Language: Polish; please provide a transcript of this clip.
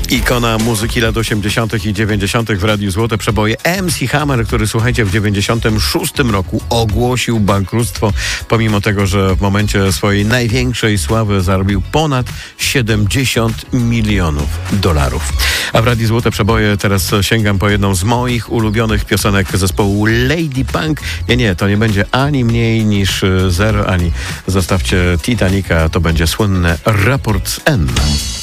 Ikona muzyki lat 80. i 90. w Radiu Złote Przeboje. MC Hammer, który, słuchajcie, w 96 roku ogłosił bankructwo, pomimo tego, że w momencie swojej największej sławy zarobił ponad 70 milionów dolarów. A w Radiu Złote Przeboje teraz sięgam po jedną z moich ulubionych piosenek zespołu Lady Punk. Nie, to nie będzie ani mniej niż zero, ani zostawcie Titanica, to będzie słynne Raport z N.